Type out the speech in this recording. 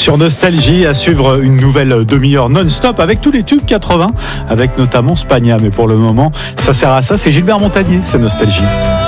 Sur Nostalgie, à suivre une nouvelle demi-heure non-stop avec tous les tubes 80, avec notamment Spagna. Mais pour le moment, ça sert à ça. C'est Gilbert Montagnier, c'est Nostalgie.